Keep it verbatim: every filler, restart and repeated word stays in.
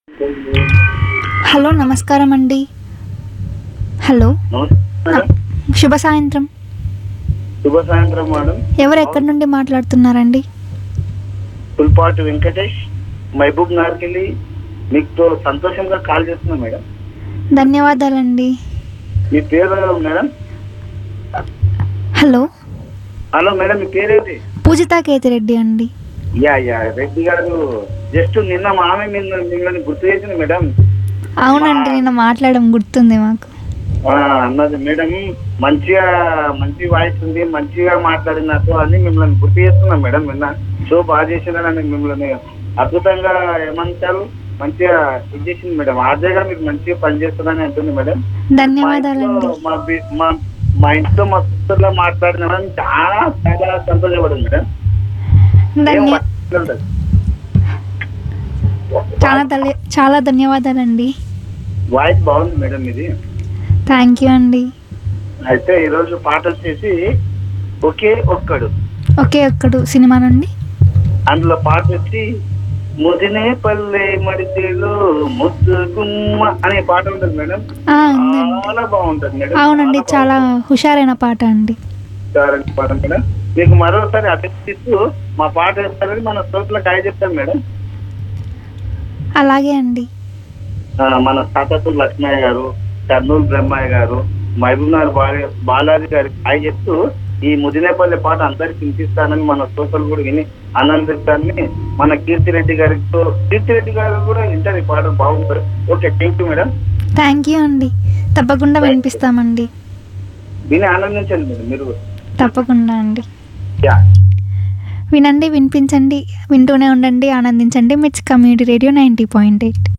Hello నమస్కారం అండి. Hello నమస్తే. శుభ సాయంత్రం. శుభ సాయంత్రం మేడం. ఎవరు ఎక్కడి నుండి మాట్లాడుతున్నారండి? పుల్పాటి వెంకటేష్, మహబూబ్ నగర్కెళ్ళి మీకు సంతోషంగా కాల్ చేస్తున్నా మేడం. ధన్యవాదాలండి. మీ పేరు మేడం? హలో హలో మేడం, మీ పేరేంటి? పూజితా కేతిరెడ్డి అండి. యా యా రెడ్డి గారు జస్ట్ నిన్న మా ఆమె మిమ్మల్ని మిమ్మల్ని గుర్తు చేసింది మేడం. అవునండి, నిన్న మాట్లాడడం గుర్తుంది మాకు. ఆ, అన్నది మేడం, మంచిగా మంచి వాయిస్ ఉంది, మంచిగా మాట్లాడింది నాకు అని మిమ్మల్ని గుర్తు చేస్తున్నాం మేడం. నిన్న షో బాగా చేసిందని మిమ్మల్ని అద్భుతంగా ఏమంటారు మంచిగా ఇది చేసింది మేడం. ఆర్జే గారు మీకు మంచిగా పనిచేస్తుందని అంటుంది మేడం. ధన్యవాదాలండి. మా బి- మా మా ఇంట్లో మా సిస్టర్లో మాట్లాడినామని చాలా చాలా సంతోషపడింది మేడం. ఏం ధన్య మాట్లాడలేదు. చాలా ధన్య చాలా ధన్యవాదాలండి. వాయిస్ బాగుంది మేడం ఇది. థ్యాంక్ యూ అండి. అయితే ఈరోజు పాట వచ్చేసి ఒకే ఒక్కడు. ఒకే ఒక్కడు సినిమా నుండి అందులో పాట వచ్చి ముదినే పల్లె మడిచేలో ముద్దు గుమ్మ అనే పాట ఉంటుంది మేడం. ఆ, ఉందండి. చాలా బాగుంటుంది మేడం. అవునండి, చాలా హుషారైన పాట అండి. చాలా పాట మేడం. మీకు మరోసారి అభినందిస్తూ మా పాట వేస్తారని మన శ్రోతలకు అయి చెప్తాం మేడం. అలాగే అండి. ఆ, మన సాతాపూర్ లక్ష్మయ్య గారు, కర్నూలు బ్రహ్మయ్య గారు, మహబూబ్నగర్ బాల- బాలాజీ గారికి అయి చెప్తూ ఈ ముదినేపల్లి పాట అందరికి వినిపిస్తానని మన శ్రోతలు కూడా విని ఆనందిస్తానని మన కీర్తిరెడ్డి గారితో కీర్తిరెడ్డి గారు కూడా వింటారు. ఈ పాట బాగుంటుంది. Okay, thank you madam. Thank you అండి. తప్పకుండా వినిపిస్తామండి. విని ఆనందించండి మేడం మీరు. తప్పకుండా అండి. యా. వినండి, వినిపించండి, వింటూనే ఉండండి, ఆనందించండి. మిట్స్ community radio ninety point eight.